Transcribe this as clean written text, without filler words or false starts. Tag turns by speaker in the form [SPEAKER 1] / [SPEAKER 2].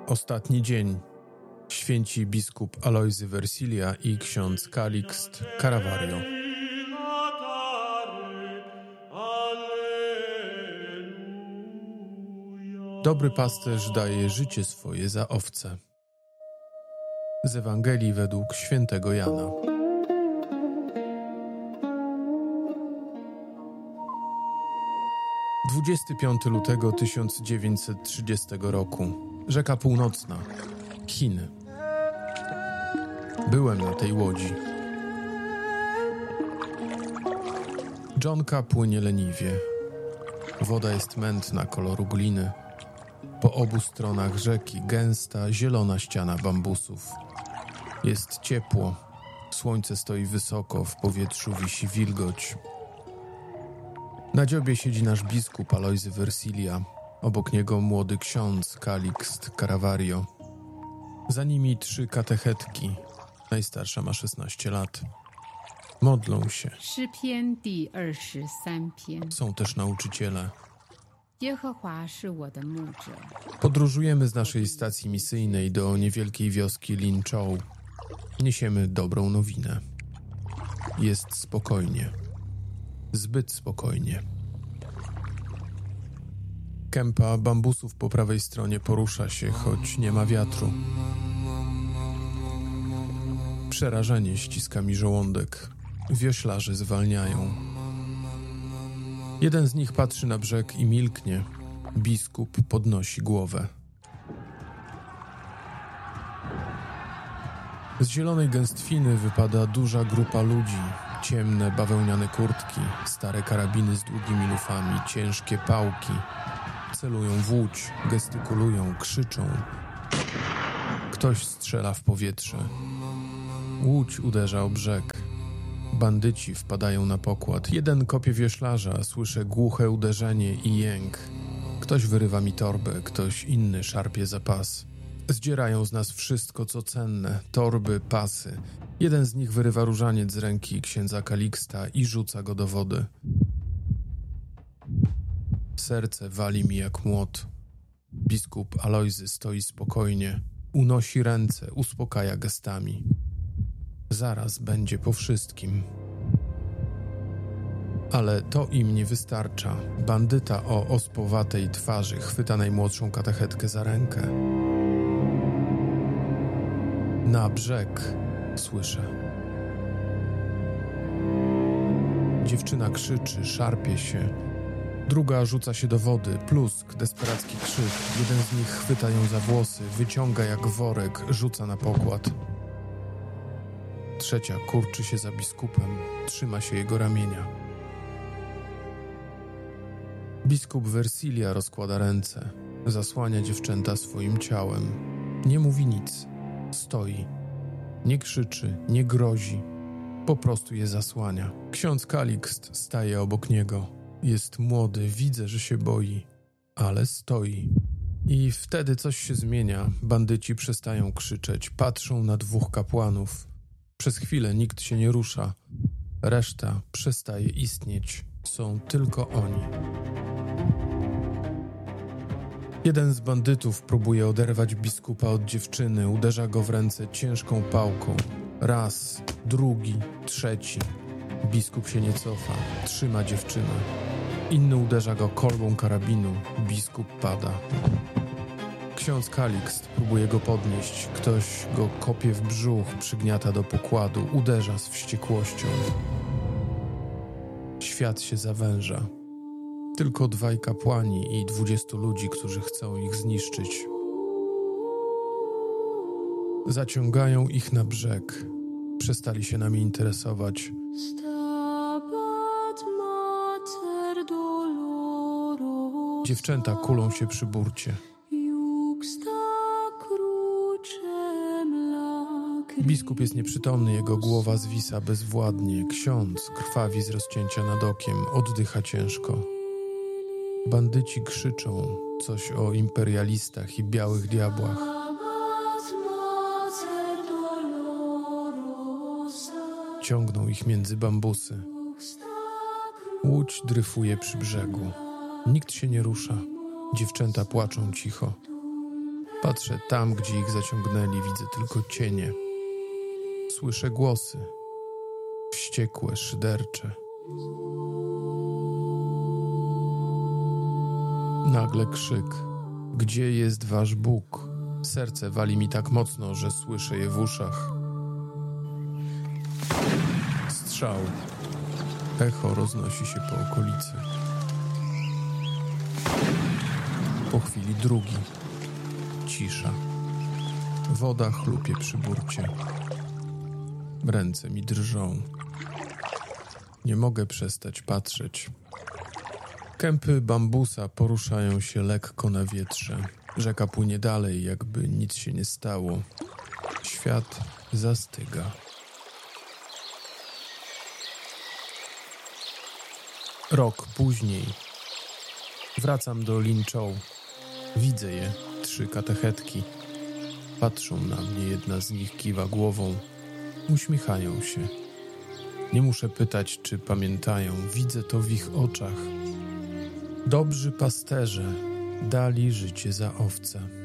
[SPEAKER 1] Ostatni dzień. Święci biskup Alojzy Versilia i ksiądz Kalixt Caravario. Dobry pasterz daje życie swoje za owce. Z Ewangelii według świętego Jana. ...25 lutego 1930 roku. Rzeka Północna. Chiny. Byłem na tej łodzi. Dżonka płynie leniwie. Woda jest mętna koloru gliny. Po obu stronach rzeki gęsta, zielona ściana bambusów. Jest ciepło. Słońce stoi wysoko, w powietrzu wisi wilgoć. Na dziobie siedzi nasz biskup Alojzy Versilia. Obok niego młody ksiądz Kalixt Caravario. Za nimi 3 katechetki. Najstarsza ma 16 lat. Modlą się. Są też nauczyciele. Podróżujemy z naszej stacji misyjnej do niewielkiej wioski Linzhou. Niesiemy dobrą nowinę. Jest spokojnie. Zbyt spokojnie. Kępa bambusów po prawej stronie porusza się, choć nie ma wiatru. Przerażenie ściska mi żołądek. Wioślarze zwalniają. Jeden z nich patrzy na brzeg i milknie. Biskup podnosi głowę. Z zielonej gęstwiny wypada duża grupa ludzi. Ciemne, bawełniane kurtki, stare karabiny z długimi lufami, ciężkie pałki. Celują w łódź, gestykulują, krzyczą. Ktoś strzela w powietrze. Łódź uderza o brzeg. Bandyci wpadają na pokład. Jeden kopie wioślarza, słyszę głuche uderzenie i jęk. Ktoś wyrywa mi torbę, ktoś inny szarpie za pas. Zdzierają z nas wszystko, co cenne. Torby, pasy. Jeden z nich wyrywa różaniec z ręki księdza Kaliksta i rzuca go do wody. Serce wali mi jak młot. Biskup Alojzy stoi spokojnie. Unosi ręce, uspokaja gestami. Zaraz będzie po wszystkim. Ale to im nie wystarcza. Bandyta o ospowatej twarzy chwyta najmłodszą katechetkę za rękę. Na brzeg, słyszę. Dziewczyna krzyczy, szarpie się. Druga rzuca się do wody, plusk, desperacki krzyk. Jeden z nich chwyta ją za włosy, wyciąga jak worek, rzuca na pokład. Trzecia kurczy się za biskupem, trzyma się jego ramienia. Biskup Versilia rozkłada ręce, zasłania dziewczęta swoim ciałem. Nie mówi nic, stoi. Nie krzyczy, nie grozi, po prostu je zasłania. Ksiądz Kalixt staje obok niego. Jest młody, widzę, że się boi, ale stoi. I wtedy coś się zmienia. Bandyci przestają krzyczeć, patrzą na 2 kapłanów. Przez chwilę nikt się nie rusza. Reszta przestaje istnieć. Są tylko oni. Jeden z bandytów próbuje oderwać biskupa od dziewczyny. Uderza go w ręce ciężką pałką. Raz, drugi, trzeci. Biskup się nie cofa. Trzyma dziewczynę. Inny uderza go kolbą karabinu. Biskup pada. Ksiądz Kalixt próbuje go podnieść. Ktoś go kopie w brzuch, przygniata do pokładu, uderza z wściekłością. Świat się zawęża. Tylko 2 kapłani i 20 ludzi, którzy chcą ich zniszczyć. Zaciągają ich na brzeg. Przestali się nami interesować. Dziewczęta kulą się przy burcie. Biskup jest nieprzytomny, jego głowa zwisa bezwładnie. Ksiądz krwawi z rozcięcia nad okiem, oddycha ciężko. Bandyci krzyczą coś o imperialistach i białych diabłach. Ciągną ich między bambusy. Łódź dryfuje przy brzegu. Nikt się nie rusza. Dziewczęta płaczą cicho. Patrzę tam, gdzie ich zaciągnęli, widzę tylko cienie. Słyszę głosy, wściekłe, szydercze. Nagle krzyk. Gdzie jest wasz Bóg? Serce wali mi tak mocno, że słyszę je w uszach. Strzał. Echo roznosi się po okolicy. Po chwili drugi. Cisza. Woda chlupie przy burcie. Ręce mi drżą. Nie mogę przestać patrzeć. Kępy bambusa poruszają się lekko na wietrze. Rzeka płynie dalej, jakby nic się nie stało. Świat zastyga. Rok później. Wracam do Linzhou. Widzę je, 3 katechetki. Patrzą na mnie, jedna z nich kiwa głową. Uśmiechają się. Nie muszę pytać, czy pamiętają. Widzę to w ich oczach. Dobrzy pasterze dali życie za owce.